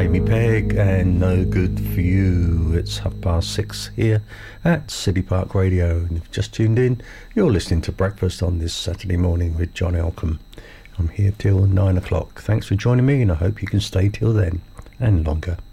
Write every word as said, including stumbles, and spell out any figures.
Jamie Pegg and No Good For You. It's half past six here at City Park Radio, and if you've just tuned in, you're listening to Breakfast on this Saturday morning with John Elcombe. I'm here till nine o'clock. Thanks for joining me, and I hope you can stay till then and longer.